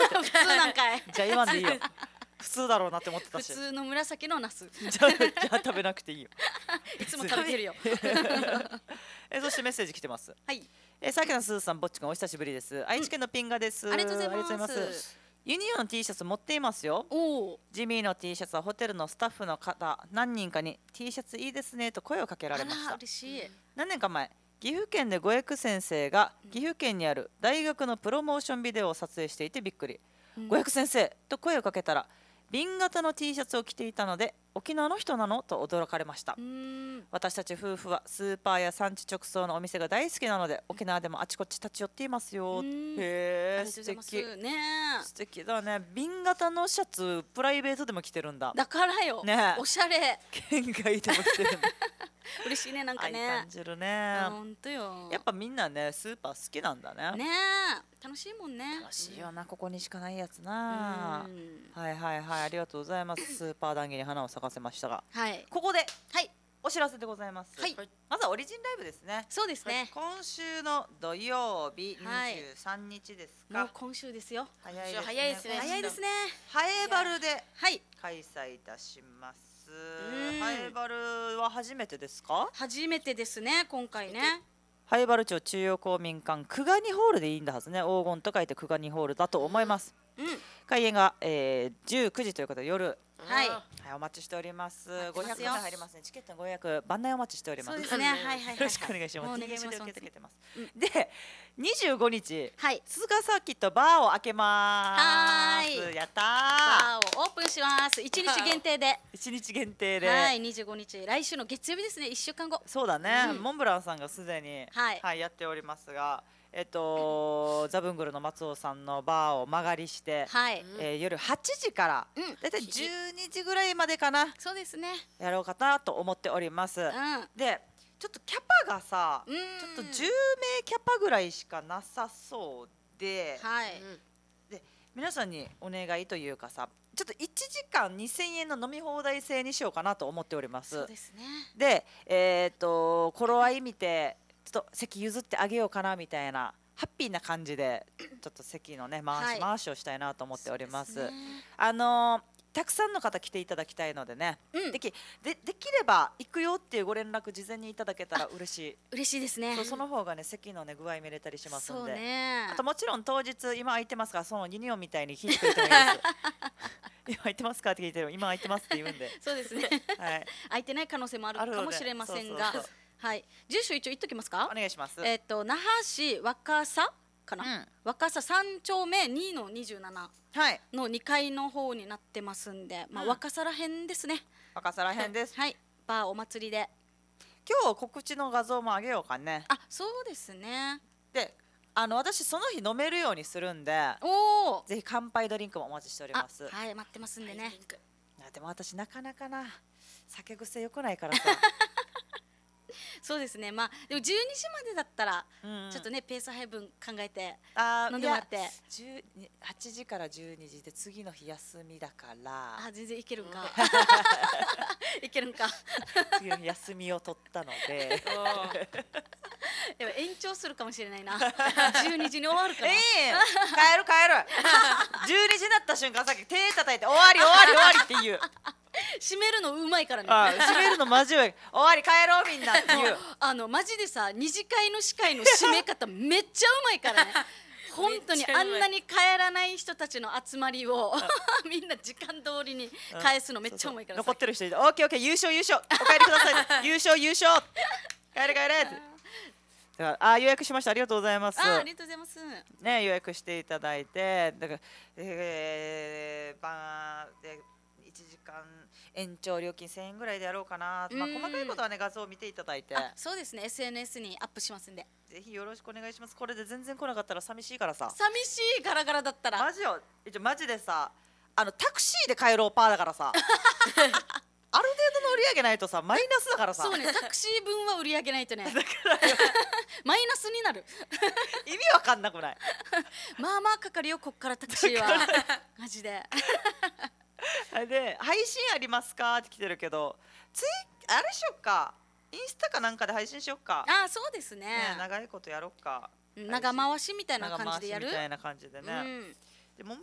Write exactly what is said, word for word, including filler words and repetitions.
普通なんかい。 じゃあ言わんでいいよ。普通だろうなって思ってた普し。 通の紫のナス。 じゃあじゃあ食べなくていいよ。 いつも食べてるよ。 えそしてメッセージ来てます。 はい。 えさきなすーさん、ぼっちくんお久しぶりです。愛知県のピンガです。 ありがとうございます。 ありがとうございます。ユニオンの T シャツ持っていますよ。 おお。 ジミーの T シャツはホテルのスタッフの方何人かに T シャツいいですねと声をかけられました。 嬉しい。 何年か前、岐阜県で五役先生が岐阜県にある大学のプロモーションビデオを撮影していてびっくり。五役先生と声をかけたら瓶型の T シャツを着ていたので沖縄の人なのと驚かれました。私たち夫婦はスーパーや産地直送のお店が大好きなので沖縄でもあちこち立ち寄っていますよ。へえ、素敵ね。 素敵だね。瓶型のシャツプライベートでも着てるんだ。 だからよ、ね、おしゃれ。 県外でも着てるんだ。 嬉しいね、なんかね。 感じるね。 本当よ。 やっぱみんなねスーパー好きなんだね。 ね、楽しいもんね。 楽しいよな、ここにしかないやつな。はいはいはい、ありがとうございます。スーパー談義に花を咲かせましたが、はい、ここで、はい、お知らせでございます。はい、まずはオリジンライブですね。 そうですね。 今週の土曜日にじゅうさんにちですか。 もう今週ですよ。 早いですね。 早いですね。早いですね。 ハエバルで開催いたします。ハエバルは初めてですか？ 初めてですね、今回ね。 ハエバル町中央公民館クガニホールでいいんだはずね。黄金と書いてクガニホールだと思います。うん、開演が、えー、じゅうくじということで夜、はい、はい、お待ちしております。ごひゃくまい入りますね。チケットご予約番内お待ちしております。 そうですね。はいはいはい。 よろしくお願いします。お願いします。受け付けてます。で、にじゅうごにち、はい、鈴鹿サーキットバーを開けます。はい。やったー。 バーをオープンします。いちにち限定で。 いちにち限定で。 はい、にじゅうごにち、来週の月曜日ですね。いっしゅうかんご。 そうだね。モンブランさんがすでに、はい、やっておりますが。えっと、ザブングルの松尾さんのバーを間借りして、はい、えー、夜はちじからだいたいじゅうにじぐらいまでかな。 そうですね。 やろうかなと思っております。うん、で、ちょっとキャパがさ、ちょっとじゅうめいキャパぐらいしかなさそうで、はい、で皆さんにお願いというかさ、ちょっといちじかんにせんえんの飲み放題制にしようかなと思っております。そうですね。で、えっと頃合い見て。ちょっと席譲ってあげようかなみたいなハッピーな感じでちょっと席のね回し回しをしたいなと思っております。はい、あのー、たくさんの方来ていただきたいのでね、うん、できでできれば行くよっていうご連絡事前にいただけたら嬉しい。 嬉しいですね。 そ, その方がね席のね具合見れたりしますので、ね、あともちろん当日今空いてますからそのユニオンみたいに聞いてくれてもいいです。今空いてますかって聞いてる、今空いてますって言うんで。 そうですね。はい。空いてない可能性もあるかもしれませんが。はい、住所一応言っときますか。 お願いします。 えっと那覇市若狭かな、うん、若狭さんちょうめにのにじゅうななのにかいの方になってますんで、まあ、うん、若狭らへんですね。 若狭らへんです。 はい、バーお祭りで。 今日告知の画像も上げようかね。 あ、そうですね。 で、あの私その日飲めるようにするんで、おぜひ乾杯ドリンクもお待ちしております。 はい、待ってますんでね。 でも私なかなかな酒癖良くないからさ。 そうですね。まあでもじゅうにじまでだったら、うん、ちょっとねペース配分考えて飲んでもらって。 はちじからじゅうにじで次の日休みだから。 あ、全然いけるんか。いけるんか。 次の日休みを取ったので。 でも延長するかもしれないな。じゅうにじに終わるから。ええー、帰る帰る。じゅうにじになった瞬間さっき手叩いて終わり終わり終わりって言う。 閉めるのうまいからね。 閉めるのマジうまい。終わり帰ろうみんなっていう。 あのマジでさ二次会の司会の締め方めっちゃうまいからね。本当にあんなに帰らない人たちの集まりをみんな時間通りに返すのめっちゃうまいから。 残ってる人いて、オッケーオッケー優勝優勝お帰りください。優勝優勝帰れ帰れ。だからあ予約しました。ありがとうございます。 あ、ありがとうございます。 ね予約していただいて、だからえー、晩でいちじかん延長料金せんえんぐらいでやろうかな。まあ細かいことはね画像を見ていただいて。 そうですね。エスエヌエス にアップしますんで。 ぜひよろしくお願いします。これで全然来なかったら寂しいからさ。 寂しいガラガラだったら。 マジよ。一応マジでさ、あのタクシーで帰ろうパーだからさ。ある程度の売り上げないとさマイナスだからさ。 そうね、タクシー分は売り上げないとね。だからマイナスになる。 意味わかんなくない。 まあまあかかるよこっからタクシーは。マジで。 で配信ありますかって来てるけど、ついあれしよっか。インスタかなんかで配信しよっか。 あ、そうですね。 ね長いことやろっか。 長回しみたいな感じでやる。 みたいな感じでね。うん、でモン